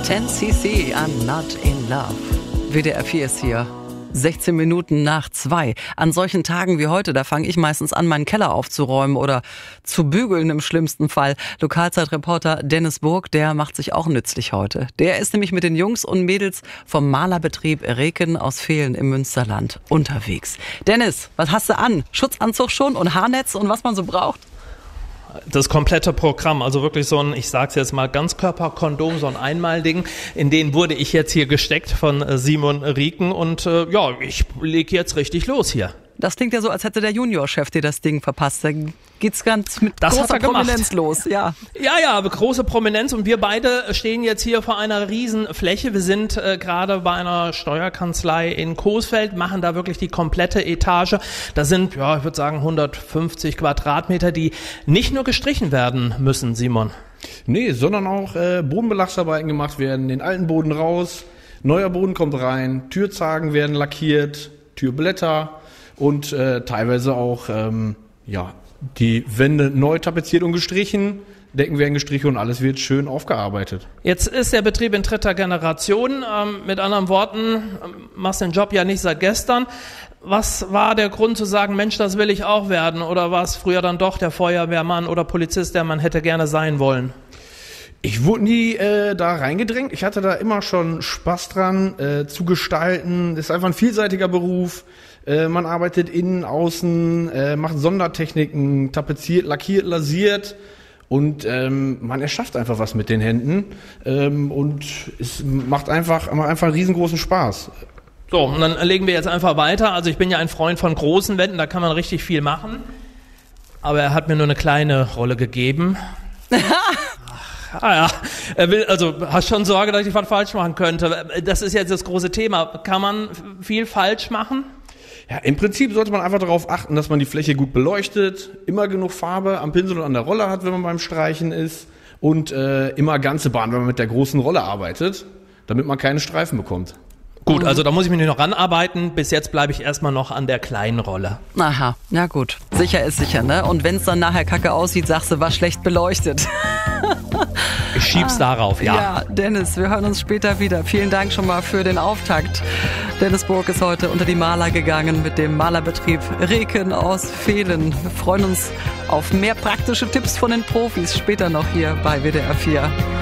10cc, I'm not in love. WDR 4 ist hier. 16 Minuten nach 2. An solchen Tagen wie heute, da fange ich meistens an, meinen Keller aufzuräumen oder zu bügeln im schlimmsten Fall. Lokalzeitreporter Dennis Burg, der macht sich auch nützlich heute. Der ist nämlich mit den Jungs und Mädels vom Malerbetrieb Reken aus Vehlen im Münsterland unterwegs. Dennis, was hast du an? Schutzanzug schon und Haarnetz und was man so braucht? Das komplette Programm, also wirklich so ein, ich sag's jetzt mal, Ganzkörperkondom, so ein Einmalding, in den wurde ich jetzt hier gesteckt von Simon Rieken und ich lege jetzt richtig los hier. Das klingt ja so, als hätte der Juniorchef dir das Ding verpasst. Da geht's ganz mit großer Prominenz los. Ja, große Prominenz und wir beide stehen jetzt hier vor einer riesen Fläche. Wir sind gerade bei einer Steuerkanzlei in Coesfeld, machen da wirklich die komplette Etage. Da sind, ich würde sagen 150 Quadratmeter, die nicht nur gestrichen werden müssen, Simon. Nee, sondern auch Bodenbelachsarbeiten gemacht werden, den alten Boden raus, neuer Boden kommt rein, Türzagen werden lackiert, Türblätter. Und teilweise auch die Wände neu tapeziert und gestrichen, Decken werden gestrichen und alles wird schön aufgearbeitet. Jetzt ist der Betrieb in dritter Generation. Mit anderen Worten, machst den Job ja nicht seit gestern. Was war der Grund zu sagen, Mensch, das will ich auch werden? Oder war es früher dann doch der Feuerwehrmann oder Polizist, der man hätte gerne sein wollen? Ich wurde nie da reingedrängt. Ich hatte da immer schon Spaß dran, zu gestalten. Das ist einfach ein vielseitiger Beruf. Man arbeitet innen, außen, macht Sondertechniken, tapeziert, lackiert, lasiert und man erschafft einfach was mit den Händen und es macht einfach einen riesengroßen Spaß. So, und dann legen wir jetzt einfach weiter. Also ich bin ja ein Freund von großen Wänden, da kann man richtig viel machen. Aber er hat mir nur eine kleine Rolle gegeben. Hast schon Sorge, dass ich was falsch machen könnte. Das ist jetzt das große Thema. Kann man viel falsch machen? Ja, im Prinzip sollte man einfach darauf achten, dass man die Fläche gut beleuchtet, immer genug Farbe am Pinsel und an der Rolle hat, wenn man beim Streichen ist und immer ganze Bahn, wenn man mit der großen Rolle arbeitet, damit man keine Streifen bekommt. Gut, also da muss ich mich noch ranarbeiten. Bis jetzt bleibe ich erstmal noch an der kleinen Rolle. Aha, na gut. Sicher ist sicher, ne? Und wenn es dann nachher kacke aussieht, sagst du, war schlecht beleuchtet. Ich schieb's darauf, ja. Ja, Dennis, wir hören uns später wieder. Vielen Dank schon mal für den Auftakt. Dennis Burg ist heute unter die Maler gegangen mit dem Malerbetrieb Reken aus Vehlen. Wir freuen uns auf mehr praktische Tipps von den Profis später noch hier bei WDR 4.